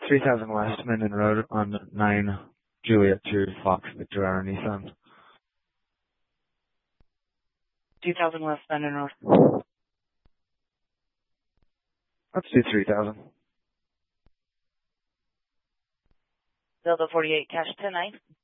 3000 West Minden Road on 9 Juliet 2 Fox Victor R Nissan. 2000 West Minden Road. Let's do 3000. Delta 48, cash 10-9.